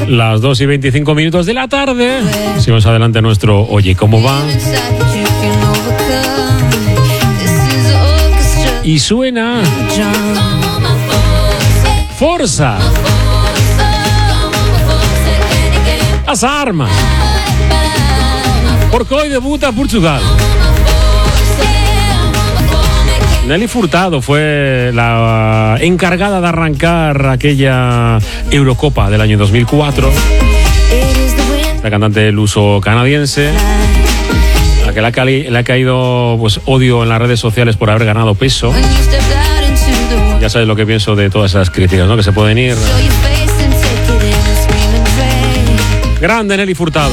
Las 2:25 de la tarde. Seguimos adelante nuestro Oye, ¿cómo va? Y suena Forza As armas, porque hoy debuta Portugal. Nelly Furtado fue la encargada de arrancar aquella Eurocopa del año 2004. La cantante luso-canadiense, a la que le ha caído pues, odio en las redes sociales por haber ganado peso. Ya sabes lo que pienso de todas esas críticas, ¿no? Que se pueden ir. Grande Nelly Furtado.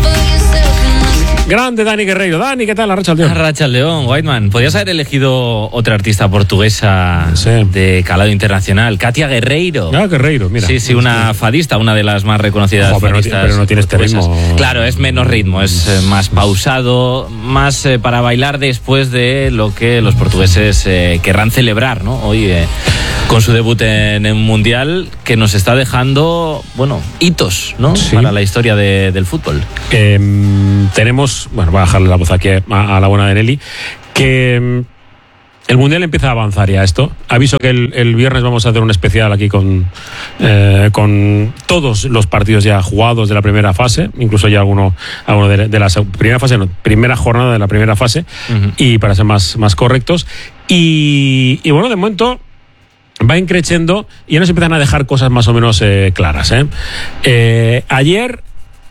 Grande Dani Guerreiro. Dani, ¿qué tal? Arrachaldeón, Whiteman. Podías haber elegido otra artista portuguesa de calado internacional, Katia Guerreiro. Ah, Guerreiro, mira. Sí, una fadista, una de las más reconocidas fadistas. Pero no tiene este ritmo. Claro, es menos ritmo, es más pausado, más para bailar después de lo que los portugueses querrán celebrar, ¿no? Hoy con su debut en un mundial que nos está dejando, bueno, hitos, ¿no? Sí. Para la historia del fútbol. Tenemos, bueno, voy a dejarle la voz aquí a la buena de Nelly, que el mundial empieza a avanzar ya esto. Aviso que el viernes vamos a hacer un especial aquí con todos los partidos ya jugados de la primera fase, incluso ya alguno de la primera fase, no, primera jornada de la primera fase, y para ser más correctos. Y bueno, de momento va increciendo y ya nos empiezan a dejar cosas más o menos claras. Ayer,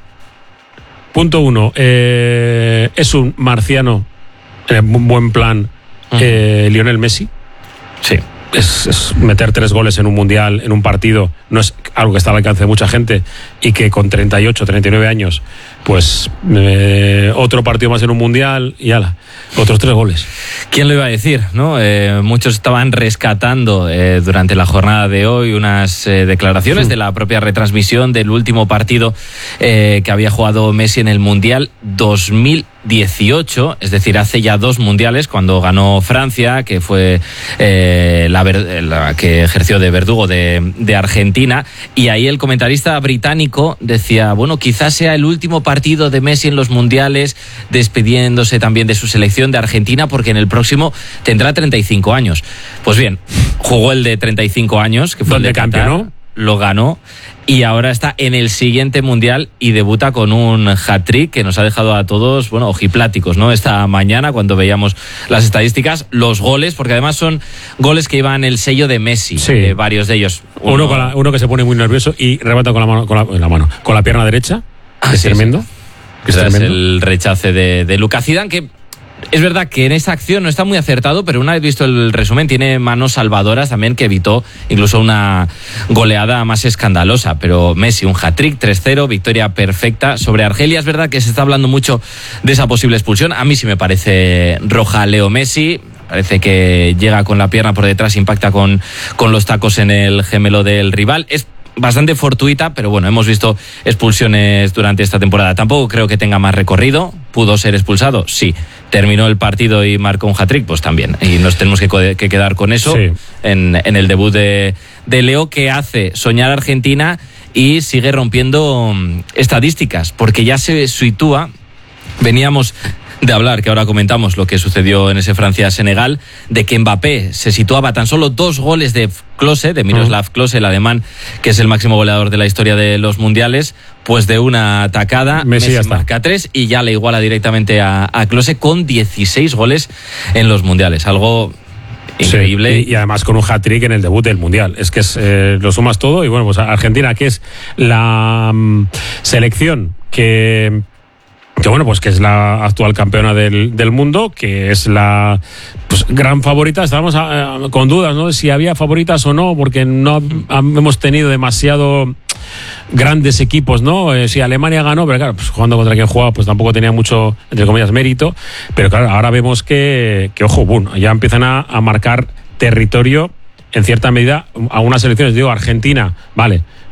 punto 1, es un marciano en un buen plan Lionel Messi. Sí. Es meter 3 goles en un mundial, en un partido, no es algo que está al alcance de mucha gente, y que con 38, 39 años, pues otro partido más en un mundial y ala, otros 3 goles. ¿Quién lo iba a decir, no? Muchos estaban rescatando durante la jornada de hoy unas declaraciones de la propia retransmisión del último partido que había jugado Messi en el Mundial 2018, es decir, hace ya 2 mundiales, cuando ganó Francia, que fue la que ejerció de verdugo de Argentina, y ahí el comentarista británico decía, bueno, quizás sea el último partido de Messi en los mundiales, despidiéndose también de su selección de Argentina, porque en el próximo tendrá 35 años. Pues bien, jugó el de 35 años, que fue el de Qatar, lo ganó, y ahora está en el siguiente mundial y debuta con un hat-trick que nos ha dejado a todos, bueno, ojipláticos, ¿no? Esta mañana, cuando veíamos las estadísticas, los goles, porque además son goles que llevan el sello de Messi, sí. Varios de ellos. Uno que se pone muy nervioso y remata con la pierna derecha, que es tremendo. Es el rechace de Lucas Zidane, que es verdad que en esa acción no está muy acertado, pero una vez visto el resumen tiene manos salvadoras también, que evitó incluso una goleada más escandalosa. Pero Messi, un hat-trick, 3-0, victoria perfecta sobre Argelia. Es verdad que se está hablando mucho de esa posible expulsión. A mí sí me parece roja Leo Messi. Parece que llega con la pierna por detrás, impacta con los tacos en el gemelo del rival. Es bastante fortuita, pero bueno, hemos visto expulsiones durante esta temporada. Tampoco creo que tenga más recorrido. ¿Pudo ser expulsado? Sí. ¿Terminó el partido y marcó un hat-trick? Pues también. Y nos tenemos que quedar con eso, sí. en el debut de Leo, que hace soñar a Argentina y sigue rompiendo estadísticas, porque ya se sitúa. Veníamos de hablar, que ahora comentamos lo que sucedió en ese Francia-Senegal, de que Mbappé se situaba tan solo 2 goles de Klose, de Miroslav Klose, el alemán, que es el máximo goleador de la historia de los mundiales. Pues de una atacada, Messi marca 3 y ya le iguala directamente a Klose con 16 goles en los mundiales. Algo increíble. Sí, y además con un hat-trick en el debut del mundial. Es que lo sumas todo. Y bueno, pues Argentina, que es la selección que bueno, pues que es la actual campeona del mundo, que es la gran favorita. Estábamos con dudas, ¿no?, de si había favoritas o no, porque no hemos tenido demasiado grandes equipos, ¿no? Si Alemania ganó, pero claro, pues jugando contra quien jugaba, pues tampoco tenía mucho, entre comillas, mérito. Pero claro, ahora vemos que ojo, bueno, ya empiezan a marcar territorio en cierta medida a unas selecciones. Digo, Argentina, vale,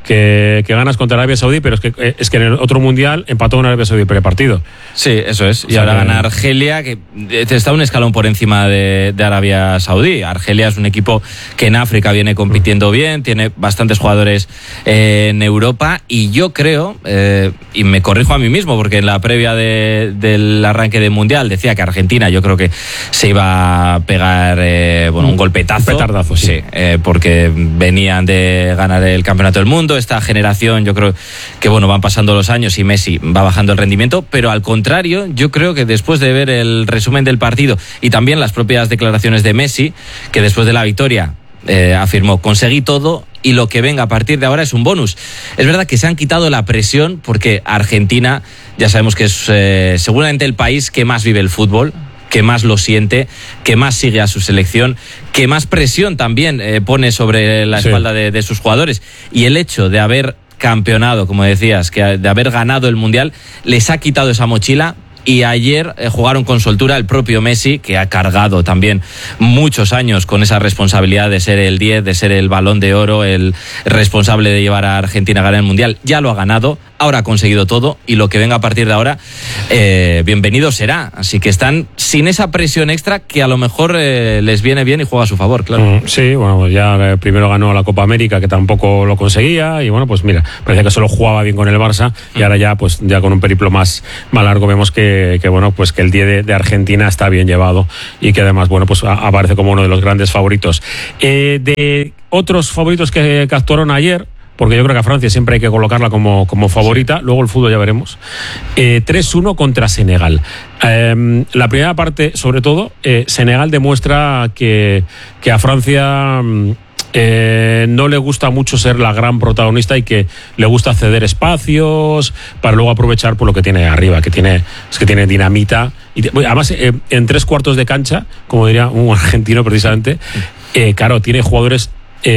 que ganas contra Arabia Saudí, pero es que en el otro mundial empató con Arabia Saudí el primer partido. Sí, eso es. Y ahora gana Argelia, que está un escalón por encima de Arabia Saudí. Argelia es un equipo que en África viene compitiendo bien, tiene bastantes jugadores en Europa, y yo creo, y me corrijo a mí mismo, porque en la previa del arranque del mundial decía que Argentina, yo creo que se iba a pegar un golpetazo. Un petardazo, sí. Porque venían de ganar el campeonato del mundo. Esta generación, yo creo que van pasando los años y Messi va bajando el rendimiento, pero al contrario, yo creo que después de ver el resumen del partido y también las propias declaraciones de Messi, que después de la victoria afirmó: conseguí todo y lo que venga a partir de ahora es un bonus. Es verdad que se han quitado la presión, porque Argentina ya sabemos que es seguramente el país que más vive el fútbol, que más lo siente, que más sigue a su selección, que más presión también pone sobre la espalda de sus jugadores. Y el hecho de haber campeonado, como decías, de haber ganado el Mundial, les ha quitado esa mochila. Y ayer jugaron con soltura. El propio Messi, que ha cargado también muchos años con esa responsabilidad de ser el 10, de ser el Balón de Oro, el responsable de llevar a Argentina a ganar el Mundial, ya lo ha ganado, ahora ha conseguido todo, y lo que venga a partir de ahora, bienvenido será. Así que están sin esa presión extra que a lo mejor les viene bien y juega a su favor, claro. Sí, bueno, ya primero ganó la Copa América, que tampoco lo conseguía, y bueno, pues mira, parecía que solo jugaba bien con el Barça, y ahora ya con un periplo más largo vemos que bueno, pues que el 10 de Argentina está bien llevado, y que además, bueno, pues aparece como uno de los grandes favoritos. De otros favoritos que actuaron ayer, porque yo creo que a Francia siempre hay que colocarla como favorita, luego el fútbol ya veremos. 3-1 contra Senegal. La primera parte, sobre todo, Senegal demuestra que a Francia no le gusta mucho ser la gran protagonista, y que le gusta ceder espacios para luego aprovechar por lo que tiene arriba, que tiene dinamita. Y además, en 3/4 de cancha, como diría un argentino precisamente, claro, tiene jugadores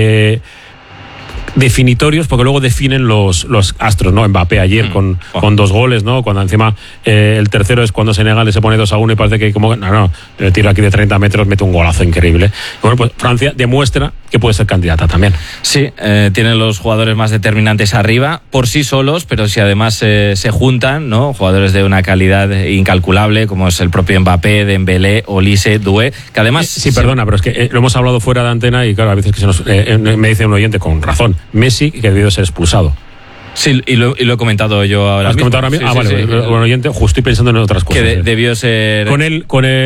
definitorios, porque luego definen los astros, ¿no? Mbappé ayer con 2 goles, ¿no? Cuando encima el tercero es cuando Senegal se pone 2-1 y parece que el tiro aquí de 30 metros mete un golazo increíble. Bueno, pues Francia demuestra que puede ser candidata también. Sí, tienen los jugadores más determinantes arriba por sí solos, pero si además se juntan, ¿no? Jugadores de una calidad incalculable, como es el propio Mbappé, Dembélé, Olise, Doué, que además... Perdona, pero es que lo hemos hablado fuera de antena, y claro, a veces que me dice un oyente con razón, Messi, que debió ser expulsado. Sí, y lo he comentado yo ahora mismo. ¿Has comentado ahora mismo? Sí, vale, bueno, oyente, justo estoy pensando en otras cosas. Que debió ser... Con el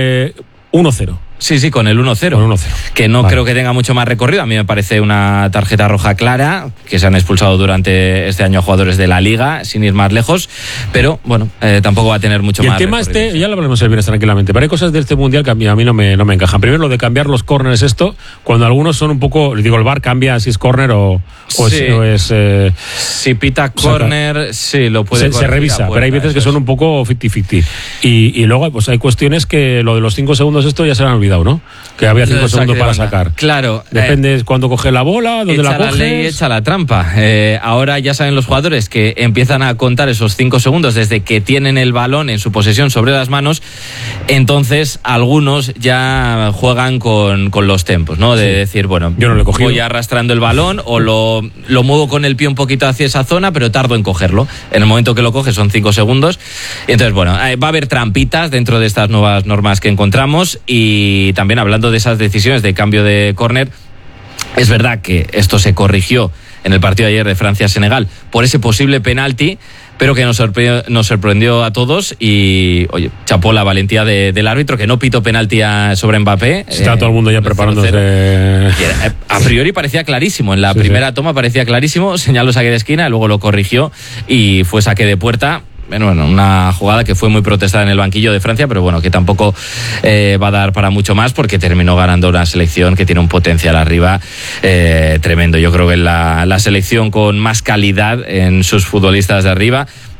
1-0. Sí, con el 1-0. Con 1-0. Que no creo que tenga mucho más recorrido. A mí me parece una tarjeta roja clara, que se han expulsado durante este año jugadores de la Liga, sin ir más lejos. Pero, bueno, tampoco va a tener mucho más recorrido. El tema ya lo hablaremos el viernes tranquilamente, pero hay cosas de este Mundial que a mí no me encajan. Primero, lo de cambiar los córneres, cuando algunos son un poco... Digo, el VAR cambia si es córner o es... si pita córner, sí, lo puede... Se revisa, pero hay veces que son un poco 50-50. Y luego, pues hay cuestiones que lo de los 5 segundos ya se han olvidado, ¿no? Que había 5 segundos para sacar. Claro. Depende cuándo coge la bola, dónde la coges. Echa la ley, echa la trampa. Ahora ya saben los jugadores que empiezan a contar esos 5 segundos desde que tienen el balón en su posesión sobre las manos. Entonces, algunos ya juegan con los tempos, ¿no? De decir, bueno, yo no le he cogido, voy arrastrando el balón, o lo muevo con el pie un poquito hacia esa zona, pero tardo en cogerlo. En el momento que lo coges son 5 segundos. Y entonces, bueno, va a haber trampitas dentro de estas nuevas normas que encontramos. Y también hablando de esas decisiones de cambio de córner, es verdad que esto se corrigió en el partido de ayer de Francia-Senegal por ese posible penalti, pero que nos sorprendió a todos. Y, oye, chapó la valentía del árbitro, que no pitó penalti sobre Mbappé. Está todo el mundo ya preparándose. A priori parecía clarísimo, en la primera toma parecía clarísimo, señaló saque de esquina, luego lo corrigió y fue saque de puerta. Bueno, una jugada que fue muy protestada en el banquillo de Francia, pero bueno, que tampoco va a dar para mucho más, porque terminó ganando una selección que tiene un potencial arriba tremendo. Yo creo que la selección con más calidad en sus futbolistas de arriba,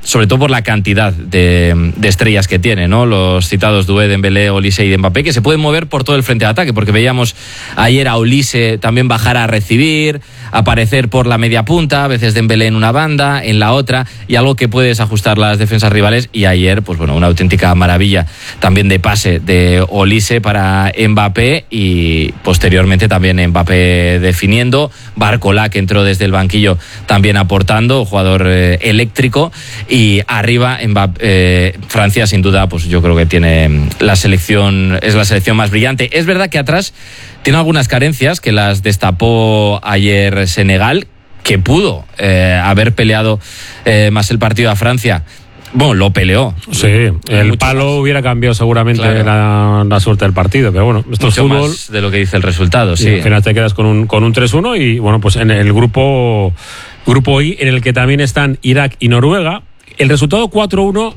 sobre todo por la cantidad de estrellas que tiene, ¿no? Los citados Doué, Dembélé, Olise y Mbappé, que se pueden mover por todo el frente de ataque, porque veíamos ayer a Olise también bajar a recibir, aparecer por la media punta, a veces Dembélé en una banda, en la otra, y algo que puedes ajustar las defensas rivales. Y ayer, pues bueno, una auténtica maravilla también de pase de Olise para Mbappé, y posteriormente también Mbappé definiendo, Barcola, que entró desde el banquillo también aportando, jugador eléctrico. Y arriba Francia, sin duda, pues yo creo que tiene es la selección más brillante. Es verdad que atrás tiene algunas carencias que las destapó ayer Senegal, que pudo haber peleado más el partido a Francia. Bueno, lo peleó. Sí, el palo hubiera cambiado seguramente, claro, la suerte del partido, pero bueno, esto es fútbol. Más de lo que dice el resultado, sí. Al final te quedas con un 3-1 y bueno, pues en el grupo I, en el que también están Irak y Noruega, el resultado 4-1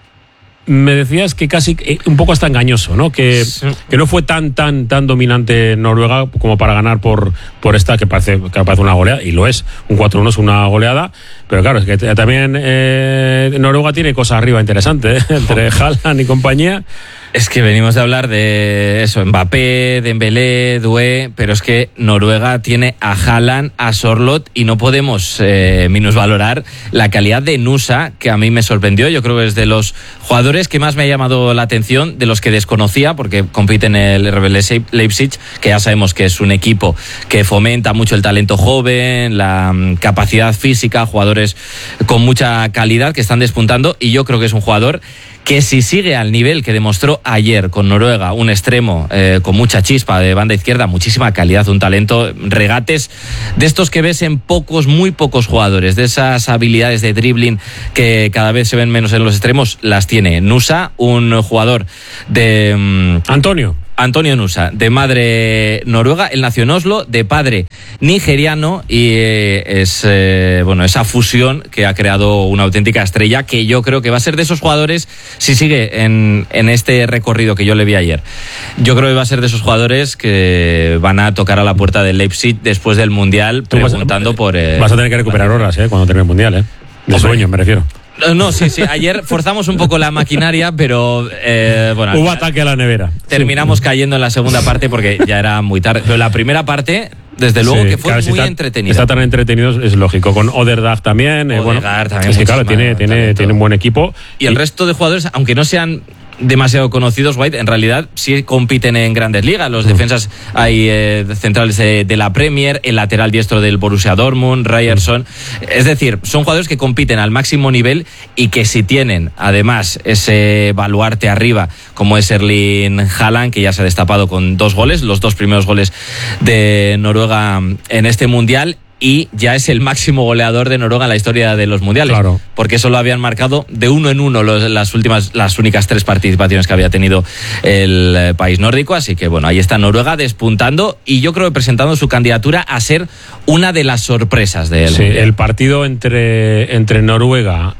me decías que casi un poco hasta engañoso, ¿no? Que no fue tan dominante Noruega como para ganar por esta que parece una goleada, y lo es. Un 4-1 es una goleada, pero claro, es que también Noruega tiene cosas arriba interesantes, entre Haaland y compañía. Es que venimos de hablar de eso, Mbappé, Dembélé, Doué, pero es que Noruega tiene a Haaland, a Sorloth, y no podemos minusvalorar la calidad de Nusa, que a mí me sorprendió. Yo creo que es de los jugadores que más me ha llamado la atención, de los que desconocía, porque compite en el RB Leipzig, que ya sabemos que es un equipo que fomenta mucho el talento joven, la capacidad física, jugadores con mucha calidad que están despuntando, y yo creo que es un jugador que si sigue al nivel que demostró ayer con Noruega, un extremo con mucha chispa de banda izquierda, muchísima calidad, un talento, regates de estos que ves en muy pocos jugadores, de esas habilidades de dribbling que cada vez se ven menos en los extremos, las tiene Nusa, un jugador de... Antonio Nusa, de madre noruega, él nació en Oslo, de padre nigeriano, y es esa fusión que ha creado una auténtica estrella, que yo creo que va a ser de esos jugadores, si sigue en este recorrido que yo le vi ayer, yo creo que va a ser de esos jugadores que van a tocar a la puerta del Leipzig después del Mundial, preguntando por... vas a tener que recuperar horas cuando termine el Mundial, de sueño, me refiero. No, sí, ayer forzamos un poco la maquinaria, pero hubo ataque a la nevera. Terminamos cayendo en la segunda parte porque ya era muy tarde. Pero la primera parte, desde luego, que fue muy entretenida. Está tan entretenido, es lógico. Con Odegaard también. También es que claro, tiene un buen equipo. Y el resto de jugadores, aunque no sean demasiado conocidos, White, en realidad sí compiten en grandes ligas. Los defensas hay centrales de la Premier, el lateral diestro del Borussia Dortmund, Ryerson. Es decir, son jugadores que compiten al máximo nivel, y que si tienen además ese baluarte arriba como es Erling Haaland, que ya se ha destapado con 2 goles, los 2 primeros goles de Noruega en este Mundial, y ya es el máximo goleador de Noruega en la historia de los mundiales, claro, porque solo habían marcado de 1 en 1 las únicas 3 participaciones que había tenido el país nórdico. Así que bueno, ahí está Noruega despuntando, y yo creo que presentando su candidatura a ser una de las sorpresas del mundial. El partido entre Noruega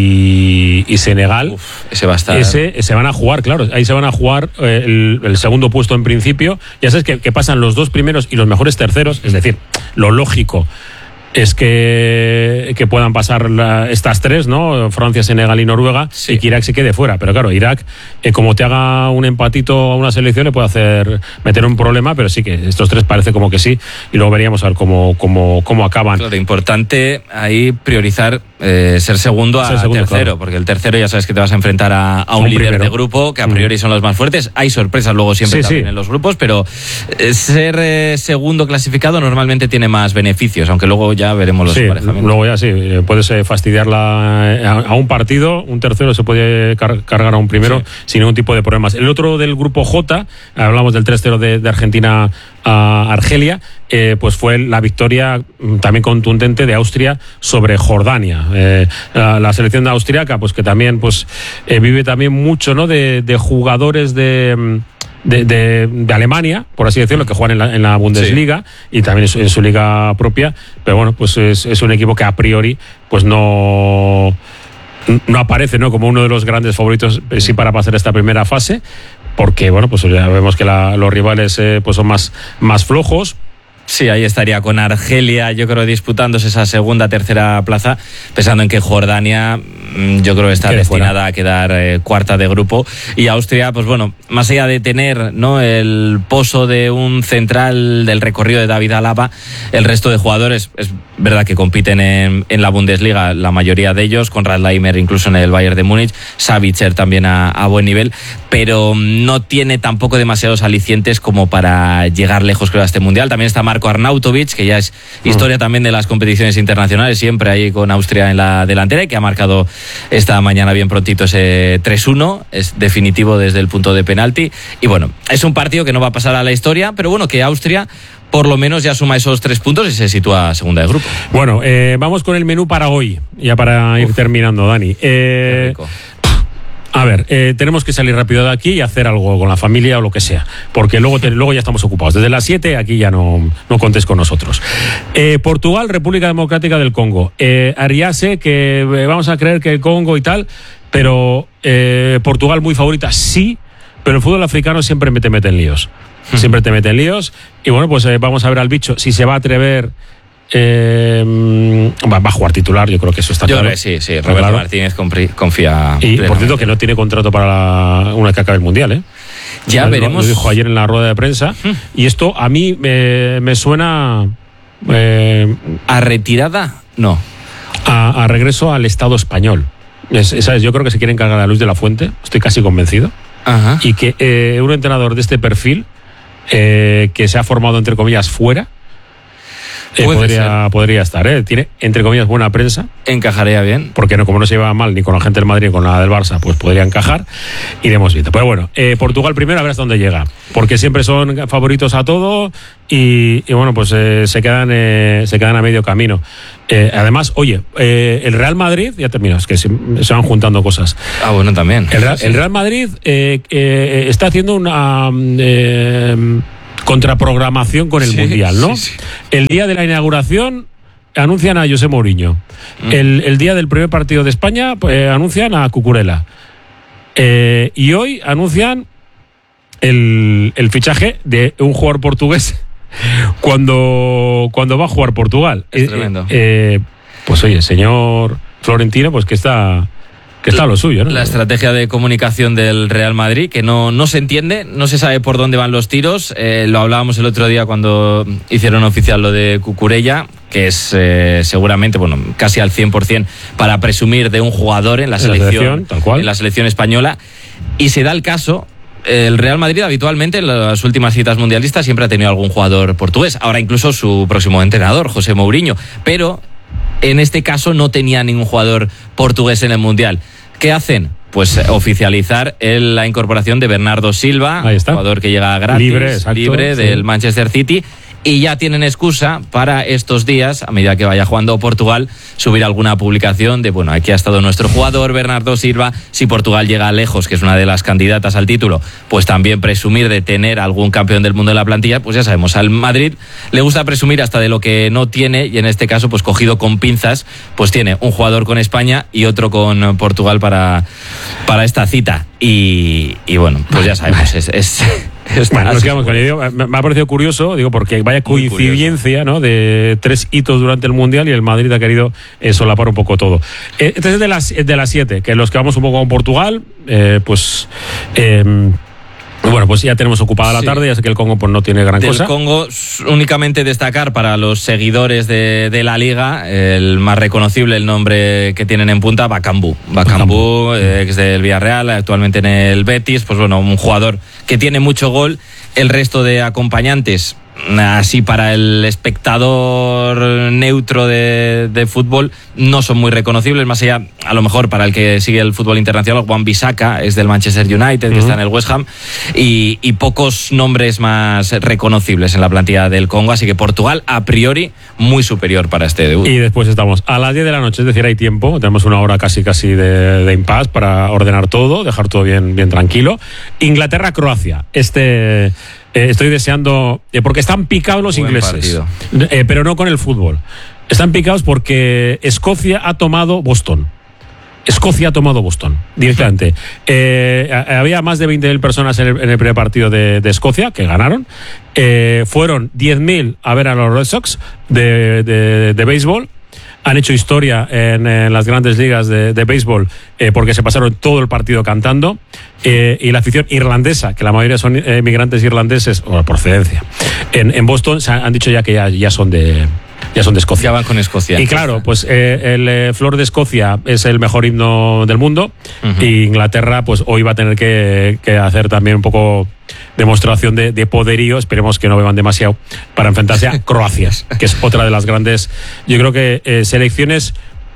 y Senegal, ese va a estar... Ese se van a jugar, claro, ahí se van a jugar el segundo puesto en principio. Ya sabes que pasan los 2 primeros y los mejores terceros, es decir, lo lógico es que puedan pasar estas 3, ¿no? Francia, Senegal y Noruega, sí, y que Irak se quede fuera. Pero claro, Irak, como te haga un empatito a una selección, le puede meter un problema, pero sí que estos 3 parece como que sí, y luego veríamos a ver cómo acaban. Claro, importante ahí priorizar ser segundo a tercero, claro, porque el tercero ya sabes que te vas a enfrentar a un líder primero de grupo, que a priori son los más fuertes. Hay sorpresas luego siempre también en los grupos, pero ser segundo clasificado normalmente tiene más beneficios, aunque luego ya veremos los emparejamientos. Luego ya puedes fastidiarla a un partido, un tercero se puede cargar a un primero sin ningún tipo de problemas. El otro del grupo J, hablamos del 3-0 de Argentina a Argelia, pues fue la victoria también contundente de Austria sobre Jordania. La selección austriaca, pues que también vive también mucho, ¿no?, de jugadores de Alemania, por así decirlo, que juegan en la Bundesliga, y también en su liga propia, pero bueno, pues es un equipo que a priori pues no aparece, ¿no?, como uno de los grandes favoritos sí para pasar esta primera fase, porque bueno, pues ya vemos que los rivales pues son más flojos. Sí, ahí estaría con Argelia, yo creo, disputándose esa segunda, tercera plaza, pensando en que Jordania yo creo que está destinada a quedar cuarta de grupo. Y Austria, pues bueno, más allá de tener, ¿no?, el pozo de un central del recorrido de David Alaba, el resto de jugadores es verdad que compiten en la Bundesliga, la mayoría de ellos, Konrad Laimer incluso en el Bayern de Múnich, Sabitzer también a buen nivel, pero no tiene tampoco demasiados alicientes como para llegar lejos, creo, a este mundial. También está Marko Arnautovic, que ya es historia también de las competiciones internacionales, siempre ahí con Austria en la delantera, y que ha marcado esta mañana bien prontito ese 3-1, es definitivo desde el punto de penalti. Y bueno, es un partido que no va a pasar a la historia, pero bueno, que Austria por lo menos ya suma esos 3 puntos y se sitúa segunda de grupo. Bueno, vamos con el menú para hoy, ya para ir terminando, Dani. Qué rico. A ver, tenemos que salir rápido de aquí y hacer algo con la familia o lo que sea, porque luego ya estamos ocupados. Desde las 7 aquí ya no contéis con nosotros. Portugal, República Democrática del Congo. Ariase, que vamos a creer que el Congo y tal, pero Portugal muy favorita, sí, pero el fútbol africano siempre te mete en líos. Siempre te mete en líos. Y bueno, pues vamos a ver al bicho si se va a atrever. Va a jugar titular, yo creo que eso está claro. Yo creo que sí. Roberto Martínez confía. Y por cierto, que no tiene contrato para una que acabe el mundial, Ya veremos. Lo dijo ayer en la rueda de prensa. Y esto a mí me suena. ¿A retirada? No. A regreso al Estado español. ¿Sabes? Yo creo que se quiere encargar a Luis de la Fuente, estoy casi convencido. Ajá. Y que un entrenador de este perfil, que se ha formado entre comillas fuera, podría estar, tiene entre comillas buena prensa, encajaría bien, porque como no se lleva mal ni con la gente del Madrid ni con la del Barça, pues podría encajar. Iremos viendo. Pero bueno, Portugal primero, a ver hasta dónde llega, porque siempre son favoritos a todo y bueno, pues se quedan a medio camino. Además, oye, el Real Madrid, ya termino, es que se van juntando cosas. Bueno, también el Real Madrid está haciendo una contraprogramación con el Mundial, ¿no? Sí. El día de la inauguración anuncian a José Mourinho. El día del primer partido de España anuncian a Cucurella. Y hoy anuncian el fichaje de un jugador portugués cuando va a jugar Portugal. Es tremendo. Pues oye, señor Florentino, pues que está a lo suyo, ¿no? La estrategia de comunicación del Real Madrid, que no se entiende, no se sabe por dónde van los tiros. Lo hablábamos el otro día cuando hicieron oficial lo de Cucurella, que es seguramente, bueno, casi al 100% para presumir de un jugador en la selección, tal cual. En la selección española. Y se da el caso, el Real Madrid habitualmente en las últimas citas mundialistas siempre ha tenido algún jugador portugués, ahora incluso su próximo entrenador, José Mourinho, pero en este caso no tenía ningún jugador portugués en el Mundial. ¿Qué hacen? Pues oficializar la incorporación de Bernardo Silva, jugador que llega gratis, libre del Manchester City. Y ya tienen excusa para estos días, a medida que vaya jugando Portugal, subir alguna publicación de, bueno, aquí ha estado nuestro jugador Bernardo Silva. Si Portugal llega lejos, que es una de las candidatas al título, pues también presumir de tener algún campeón del mundo en la plantilla. Pues ya sabemos, al Madrid le gusta presumir hasta de lo que no tiene, y en este caso, pues cogido con pinzas, pues tiene un jugador con España y otro con Portugal para esta cita. Y bueno, pues ya sabemos, bueno, nos quedamos con ello. Me ha parecido curioso, digo, porque vaya coincidencia, ¿no?, de 3 hitos durante el Mundial, y el Madrid ha querido solapar un poco todo. Este es de las 7, que los que vamos un poco con Portugal, bueno, pues ya tenemos ocupada la tarde. Ya sé que el Congo pues no tiene gran cosa. El Congo, únicamente destacar para los seguidores de la Liga, el más reconocible, el nombre que tienen en punta, Bakambu, ex del Villarreal, actualmente en el Betis. Pues bueno, un jugador que tiene mucho gol. El resto de acompañantes, así para el espectador neutro de fútbol, no son muy reconocibles, más allá, a lo mejor para el que sigue el fútbol internacional, Wan-Bissaka es del Manchester United, que está en el West Ham, y pocos nombres más reconocibles en la plantilla del Congo, así que Portugal, a priori, muy superior para este debut. Y después estamos a las 10 de la noche, es decir, hay tiempo, tenemos una hora casi de impasse para ordenar todo, dejar todo bien tranquilo. Inglaterra-Croacia, estoy deseando, porque están picados los ingleses, pero no con el fútbol. Están picados porque Escocia ha tomado Boston directamente. Había más de 20.000 personas en el primer partido de Escocia, que ganaron. Fueron 10.000 a ver a los Red Sox de béisbol. han hecho historia en las grandes ligas de béisbol porque se pasaron todo el partido cantando, y la afición irlandesa, que la mayoría son migrantes irlandeses o de procedencia, en Boston han dicho ya que ya son de Escocia. Ya van con Escocia. Y claro, pues el Flor de Escocia es el mejor himno del mundo, y Inglaterra pues hoy va a tener que hacer también un poco demostración de poderío, esperemos que no beban demasiado, para enfrentarse a Croacia, que es otra de las grandes, yo creo que selecciones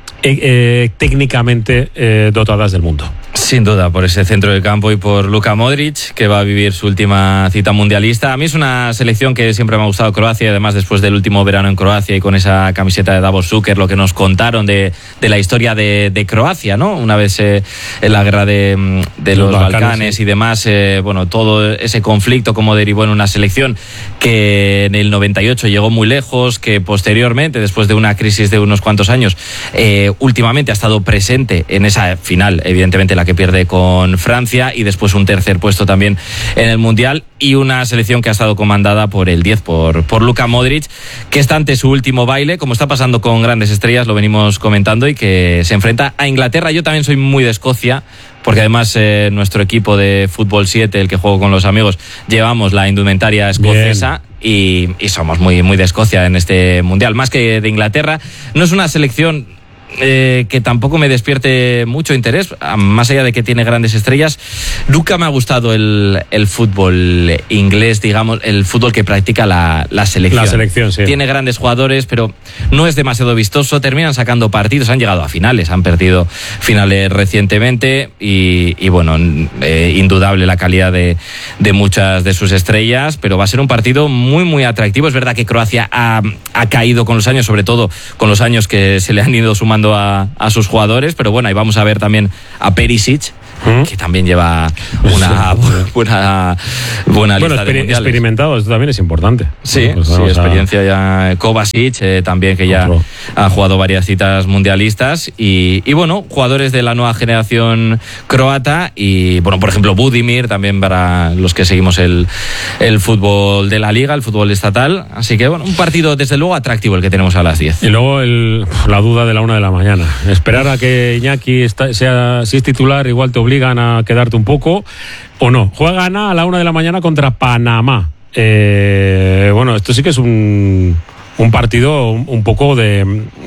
técnicamente dotadas del mundo. Sin duda, por ese centro del campo y por Luka Modric, que va a vivir su última cita mundialista. A mí es una selección que siempre me ha gustado, Croacia, y además después del último verano en Croacia y con esa camiseta de Davor Šuker, lo que nos contaron de la historia de Croacia, ¿no? Una vez en la guerra de los Balcanes, sí, y demás, bueno, todo ese conflicto como derivó en una selección que en el 98 llegó muy lejos, que posteriormente, después de una crisis de unos cuantos años, últimamente ha estado presente en esa final, evidentemente la que pierde con Francia, y después un tercer puesto también en el Mundial, y una selección que ha estado comandada por el 10, por Luka Modric, que está ante su último baile, como está pasando con grandes estrellas, lo venimos comentando, y que se enfrenta a Inglaterra. Yo también soy muy de Escocia, porque además nuestro equipo de Fútbol 7, el que juego con los amigos, llevamos la indumentaria escocesa y somos muy, muy de Escocia en este Mundial, más que de Inglaterra. No es una selección que tampoco me despierte mucho interés, más allá de que tiene grandes estrellas. Nunca me ha gustado el fútbol inglés, digamos, el fútbol que practica la selección. La selección, sí. Tiene grandes jugadores, pero no es demasiado vistoso, terminan sacando partidos, han llegado a finales, han perdido finales recientemente, y bueno, indudable la calidad de muchas de sus estrellas, pero va a ser un partido muy, muy atractivo. Es verdad que Croacia ha caído con los años, sobre todo con los años que se le han ido sumando a sus jugadores, pero bueno, ahí vamos a ver también a Perisic, que también lleva una buena lista de mundiales. Experimentado, esto también es importante. Sí, bueno, pues experiencia ya. Kovacic, también, que ya ha jugado varias citas mundialistas, y bueno, jugadores de la nueva generación croata, y bueno, por ejemplo, Budimir, también para los que seguimos el fútbol de la Liga, el fútbol estatal. Así que bueno, un partido desde luego atractivo el que tenemos a las 10. Y luego la duda de la 1 de la mañana. Esperar a que Iñaki sea, si es titular, igual te obligan a quedarte un poco, o no. Juega Ghana a la 1 de la mañana contra Panamá. Bueno, esto sí que es un partido un poco de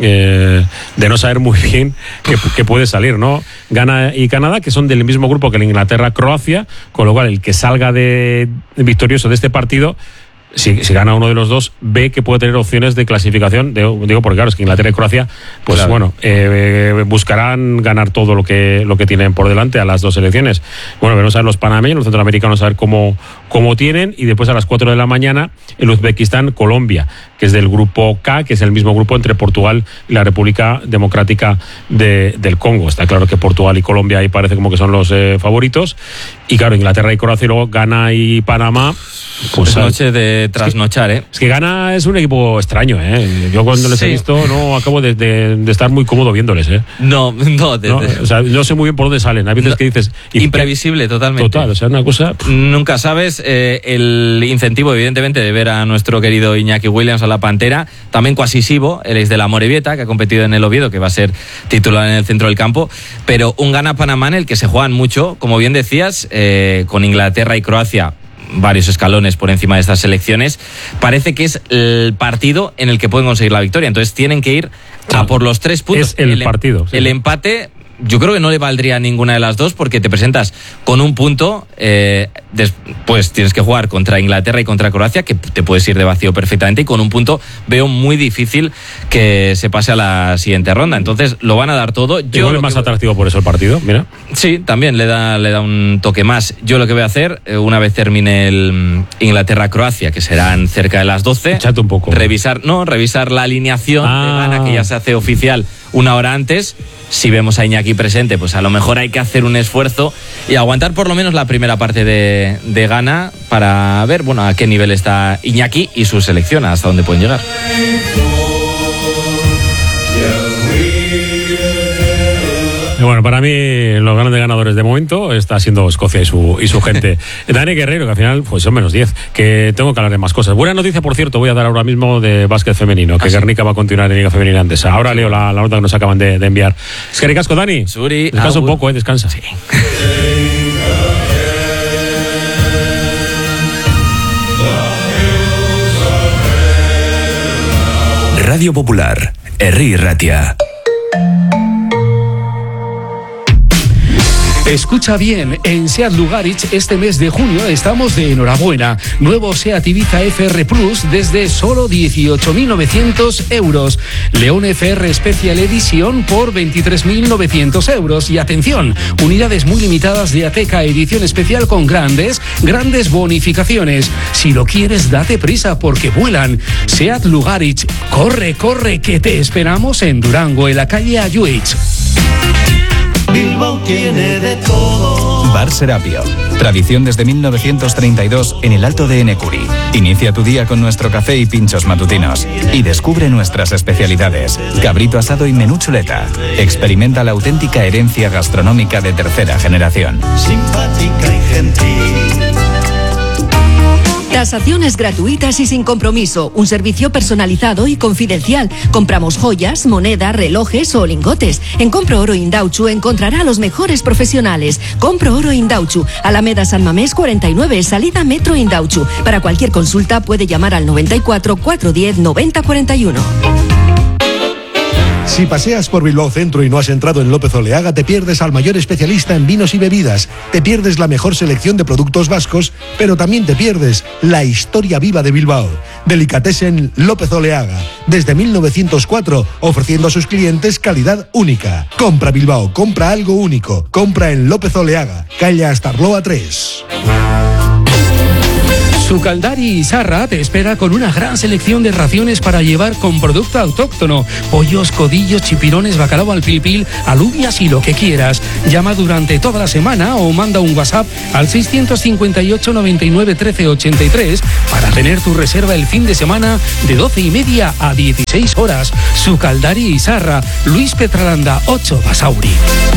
no saber muy bien qué puede salir, ¿no? Ghana y Canadá, que son del mismo grupo que la Inglaterra-Croacia, con lo cual el que salga victorioso de este partido, si gana uno de los dos, ve que puede tener opciones de clasificación. Digo porque claro, es que Inglaterra y Croacia, pues claro, bueno, buscarán ganar todo lo que tienen por delante a las dos selecciones. Bueno, veremos a ver los panameños, los centroamericanos, a ver cómo tienen, y después a las 4 de la mañana el Uzbekistán-Colombia, que es del grupo K, que es el mismo grupo entre Portugal y la República Democrática del Congo. Está claro que Portugal y Colombia ahí parece como que son los favoritos, y claro, Inglaterra y Croacia, y luego Ghana y Panamá. Pues es noche de trasnochar, ¿eh? Es que Ghana es un equipo extraño, ¿eh? Yo cuando les he visto no acabo de estar muy cómodo viéndoles, ¿eh? No, o sea, no sé muy bien por dónde salen. Hay veces que dices... Imprevisible, totalmente. Total, o sea, una cosa... Nunca sabes. El incentivo, evidentemente, de ver a nuestro querido Iñaki Williams, a la Pantera, también Quasisivo, el ex de la Amorebieta, que ha competido en el Oviedo, que va a ser titular en el centro del campo, pero un Ghana-Panamá en el que se juegan mucho, como bien decías, con Inglaterra y Croacia varios escalones por encima de estas selecciones. Parece que es el partido en el que pueden conseguir la victoria, entonces tienen que ir a por los 3 puntos. Es el partido. Sí. El empate, yo creo que no le valdría a ninguna de las dos, porque te presentas con un punto, después tienes que jugar contra Inglaterra y contra Croacia, que te puedes ir de vacío perfectamente, y con un punto veo muy difícil que se pase a la siguiente ronda. Entonces lo van a dar todo. Igual es más atractivo por eso el partido, mira. Sí, también le da un toque más. Yo lo que voy a hacer, una vez termine el Inglaterra-Croacia, que serán cerca de las 12, échate un poco. Revisar la alineación de Ghana, que ya se hace oficial una hora antes. Si vemos a Iñaki presente, pues a lo mejor hay que hacer un esfuerzo y aguantar por lo menos la primera parte de Ghana para ver, bueno, a qué nivel está Iñaki y su selección, hasta dónde pueden llegar. Bueno, para mí los grandes ganadores de momento está siendo Escocia y su gente. Dani Guerrero, que al final pues son -10, que tengo que hablar de más cosas. Buena noticia, por cierto, voy a dar ahora mismo de básquet femenino, que Guernica va a continuar en Liga Femenina Andesa. Ahora leo la nota que nos acaban de enviar. Es que ricasco, Dani. Suri, descansa un poco, descansa. Sí. Radio Popular, Herri Ratia. Escucha bien, en SEAT Lugaritz este mes de junio estamos de enhorabuena. Nuevo SEAT Ibiza FR Plus desde solo 18.900 euros. León FR Special Edition por 23.900 euros. Y atención, unidades muy limitadas de Ateca edición especial con grandes bonificaciones. Si lo quieres, date prisa porque vuelan. SEAT Lugaritz, corre, que te esperamos en Durango, en la calle Ayuich. Bilbao tiene de todo. Bar Serapio. Tradición desde 1932 en el Alto de Enecuri. Inicia tu día con nuestro café y pinchos matutinos. Y descubre nuestras especialidades. Cabrito asado y menú chuleta. Experimenta la auténtica herencia gastronómica de tercera generación. Simpática y gentil. Tasaciones gratuitas y sin compromiso. Un servicio personalizado y confidencial. Compramos joyas, moneda, relojes o lingotes. En Compro Oro Indauchu encontrará a los mejores profesionales. Compro Oro Indauchu, Alameda San Mamés 49, salida Metro Indauchu. Para cualquier consulta puede llamar al 94 410 90 41. Si paseas por Bilbao Centro y no has entrado en López Oleaga, te pierdes al mayor especialista en vinos y bebidas, te pierdes la mejor selección de productos vascos, pero también te pierdes la historia viva de Bilbao. Delicatessen López Oleaga, desde 1904, ofreciendo a sus clientes calidad única. Compra Bilbao, compra algo único, compra en López Oleaga, calle Astarloa 3. Sucaldari Izarra te espera con una gran selección de raciones para llevar con producto autóctono. Pollos, codillos, chipirones, bacalao al pil, alubias y lo que quieras. Llama durante toda la semana o manda un WhatsApp al 658 99 13 83 para tener tu reserva el fin de semana de 12:30 a 16 horas. Sucaldari Izarra, Luis Petralanda 8 Basauri.